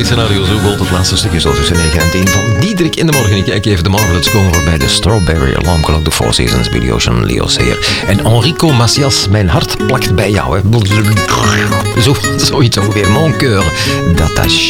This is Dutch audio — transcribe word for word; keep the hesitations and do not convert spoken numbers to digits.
Scenario Zo Gold. Het laatste stukje zo tussen negen en tien van Diederik in de morgen. Ik kijk even de Marvelettes komen voorbij. De Strawberry Alarm Clock, The Four Seasons, Billy Ocean, Leo Sayer. En Enrico Macias, mijn hart plakt bij jou. Hè. Zo, zoiets ongeveer. Mon cœur d'attache.